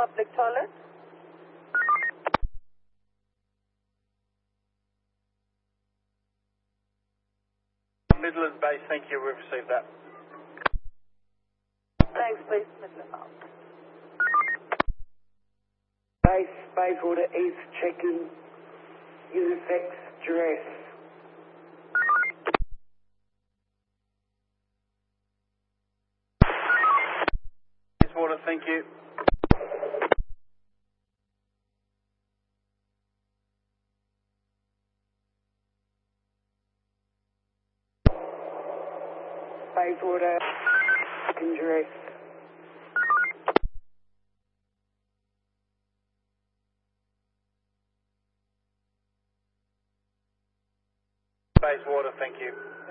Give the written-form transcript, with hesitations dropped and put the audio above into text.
public toilet. Midland Base, thank you, we've received that. Thanks, please, Midland House. Bayswater East checking Unifex dress. Bayswater, thank you. Bayswater dress. Bayswater, thank you.